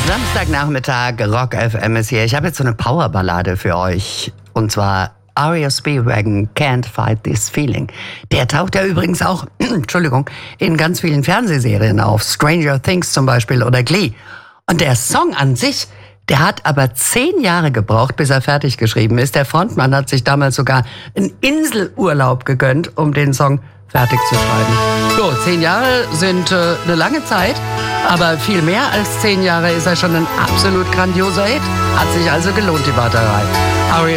Samstagnachmittag, Rock FM ist hier. Ich habe jetzt so eine Powerballade für euch. Und zwar REO Speedwagon, Can't Fight This Feeling. Der taucht ja übrigens auch, Entschuldigung, in ganz vielen Fernsehserien auf. Stranger Things zum Beispiel oder Glee. Und der Song an sich, der hat aber 10 Jahre gebraucht, bis er fertig geschrieben ist. Der Frontmann hat sich damals sogar einen Inselurlaub gegönnt, um den Song fertig zu schreiben. So, 10 Jahre sind eine lange Zeit, aber viel mehr als 10 Jahre ist er schon ein absolut grandioser Hit. Hat sich also gelohnt, die Warterei.